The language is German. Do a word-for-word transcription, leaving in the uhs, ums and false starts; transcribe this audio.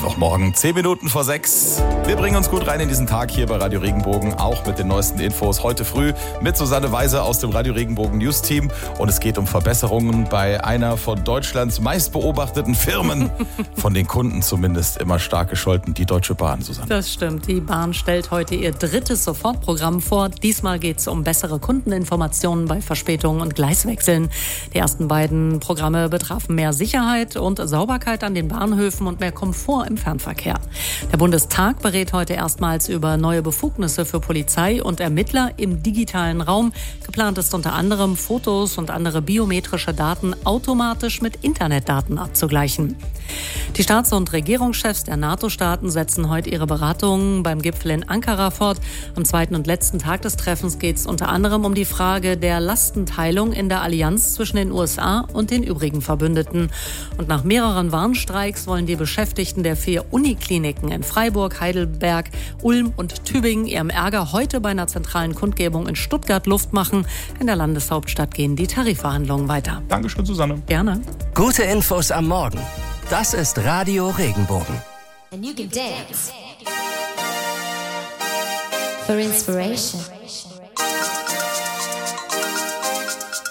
Mittwochmorgen, zehn Minuten vor sechs. Wir bringen uns gut rein in diesen Tag hier bei Radio Regenbogen, auch mit den neuesten Infos. Heute früh mit Susanne Weise aus dem Radio Regenbogen News Team. Und es geht um Verbesserungen bei einer von Deutschlands meist beobachteten Firmen. Von den Kunden zumindest immer stark gescholten, die Deutsche Bahn, Susanne. Das stimmt. Die Bahn stellt heute ihr drittes Sofortprogramm vor. Diesmal geht es um bessere Kundeninformationen bei Verspätungen und Gleiswechseln. Die ersten beiden Programme betrafen mehr Sicherheit und Sauberkeit an den Bahnhöfen und mehr Komfort im Fernverkehr. Der Bundestag berät heute erstmals über neue Befugnisse für Polizei und Ermittler im digitalen Raum. Geplant ist unter anderem, Fotos und andere biometrische Daten automatisch mit Internetdaten abzugleichen. Die Staats- und Regierungschefs der NATO-Staaten setzen heute ihre Beratungen beim Gipfel in Ankara fort. Am zweiten und letzten Tag des Treffens geht es unter anderem um die Frage der Lastenteilung in der Allianz zwischen den U S A und den übrigen Verbündeten. Und nach mehreren Warnstreiks wollen die Beschäftigten der vier Unikliniken in Freiburg, Heidelberg, Ulm und Tübingen ihrem Ärger heute bei einer zentralen Kundgebung in Stuttgart Luft machen. In der Landeshauptstadt gehen die Tarifverhandlungen weiter. Dankeschön, Susanne. Gerne. Gute Infos am Morgen. Das ist Radio Regenbogen. And you can dance for inspiration.